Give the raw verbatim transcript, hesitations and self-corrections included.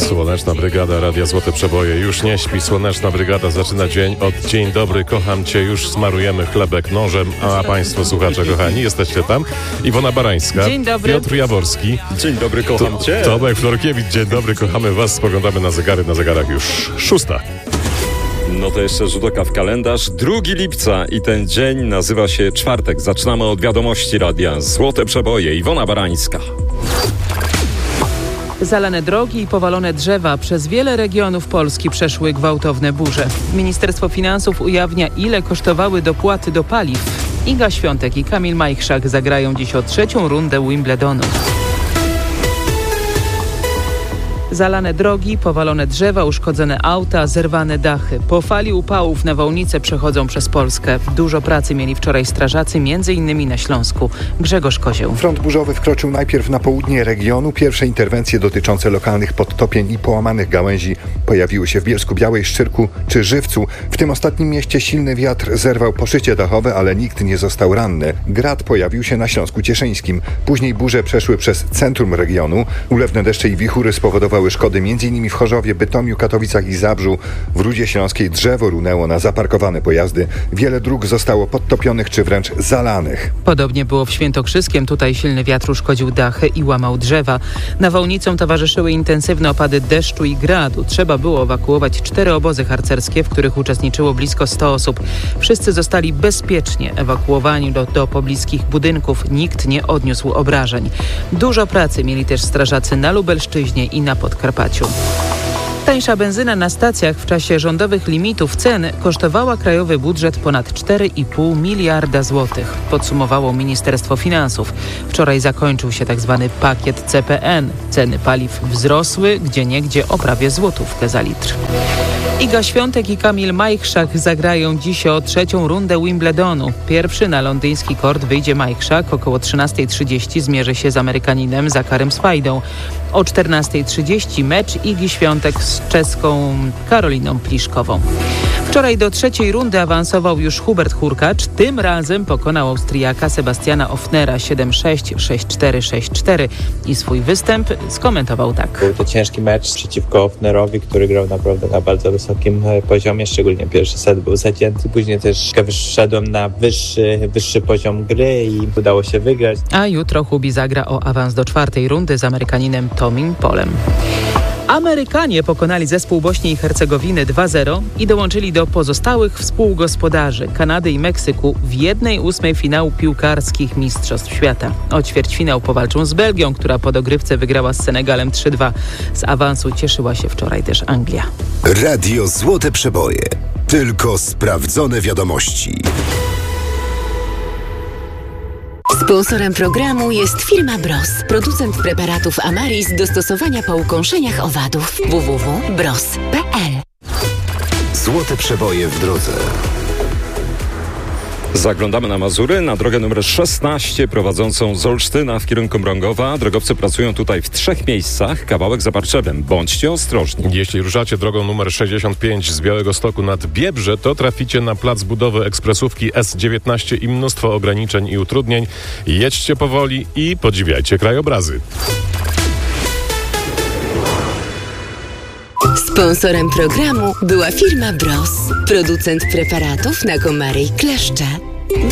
Słoneczna Brygada Radia Złote Przeboje już nie śpi. Słoneczna Brygada zaczyna dzień od dzień dobry, kocham Cię, już smarujemy chlebek nożem, a Państwo słuchacze kochani, jesteście tam. Iwona Barańska, dzień dobry. Piotr Jaworski. Dzień dobry, kocham to, Cię. Tomek Florkiewicz, dzień dobry, kochamy Was, spoglądamy na zegary, na zegarach już szósta. No to jeszcze rzut oka w kalendarz. drugiego lipca i ten dzień nazywa się czwartek. Zaczynamy od wiadomości radia Złote Przeboje. Iwona Barańska. Zalane drogi i powalone drzewa. Przez wiele regionów Polski przeszły gwałtowne burze. Ministerstwo Finansów ujawnia, ile kosztowały dopłaty do paliw. Iga Świątek i Kamil Majchrzak zagrają dziś o trzecią rundę Wimbledonu. Zalane drogi, powalone drzewa, uszkodzone auta, zerwane dachy. Po fali upałów nawałnice przechodzą przez Polskę. Dużo pracy mieli wczoraj strażacy, między innymi na Śląsku. Grzegorz Kozieł. Front burzowy wkroczył najpierw na południe regionu. Pierwsze interwencje dotyczące lokalnych podtopień i połamanych gałęzi pojawiły się w Bielsku-Białej, Szczyrku czy Żywcu. W tym ostatnim mieście silny wiatr zerwał poszycie dachowe, ale nikt nie został ranny. Grad pojawił się na Śląsku Cieszyńskim. Później burze przeszły przez centrum regionu. Ulewne deszcze i wichury spowodowały szkody m.in. w Chorzowie, Bytomiu, Katowicach i Zabrzu. W Rudzie Śląskiej drzewo runęło na zaparkowane pojazdy. Wiele dróg zostało podtopionych czy wręcz zalanych. Podobnie było w Świętokrzyskiem. Tutaj silny wiatr uszkodził dachy i łamał drzewa. Nawałnicom towarzyszyły intensywne opady deszczu i gradu. Trzeba było ewakuować cztery obozy harcerskie, w których uczestniczyło blisko sto osób. Wszyscy zostali bezpiecznie ewakuowani do, do pobliskich budynków. Nikt nie odniósł obrażeń. Dużo pracy mieli też strażacy na Lubelszczyźnie i na Podkarpaciu. Tańsza benzyna na stacjach w czasie rządowych limitów cen kosztowała krajowy budżet ponad cztery i pół miliarda złotych, podsumowało Ministerstwo Finansów. Wczoraj zakończył się tzw. pakiet C P N. Ceny paliw wzrosły, gdzieniegdzie o prawie złotówkę za litr. Iga Świątek i Kamil Majchrzak zagrają dziś o trzecią rundę Wimbledonu. Pierwszy na londyński kort wyjdzie Majchrzak. Około trzynasta trzydzieści zmierzy się z Amerykaninem Zakarem Swajdą. O czternasta trzydzieści mecz Igi Świątek z czeską Karoliną Pliszkową. Wczoraj do trzeciej rundy awansował już Hubert Hurkacz. Tym razem pokonał Austriaka Sebastiana Ofnera siedem sześć, sześć cztery, sześć cztery i swój występ skomentował tak. Był to ciężki mecz przeciwko Ofnerowi, który grał naprawdę na bardzo wysokim poziomie, szczególnie pierwszy set był zacięty. Później też wyszedłem na wyższy, wyższy poziom gry i udało się wygrać. A jutro Hubi zagra o awans do czwartej rundy z Amerykaninem Tomim Polem. Amerykanie pokonali zespół Bośni i Hercegowiny dwa zero i dołączyli do pozostałych współgospodarzy Kanady i Meksyku w jednej ósmej finału piłkarskich Mistrzostw Świata. O ćwierćfinał powalczą z Belgią, która po dogrywce wygrała z Senegalem trzy dwa. Z awansu cieszyła się wczoraj też Anglia. Radio Złote Przeboje. Tylko sprawdzone wiadomości. Sponsorem programu jest firma Bros, producent preparatów Amaris do stosowania po ukąszeniach owadów. w w w kropka bros kropka p l. Złote Przeboje w drodze. Zaglądamy na Mazury, na drogę numer szesnaście prowadzącą z Olsztyna w kierunku Mrągowa. Drogowcy pracują tutaj w trzech miejscach, kawałek za Barczewem. Bądźcie ostrożni. Jeśli ruszacie drogą numer sześćdziesiąt pięć z Białegostoku nad Biebrze, to traficie na plac budowy ekspresówki S dziewiętnaście i mnóstwo ograniczeń i utrudnień. Jedźcie powoli i podziwiajcie krajobrazy. Sponsorem programu była firma Bros, producent preparatów na komary i kleszcze.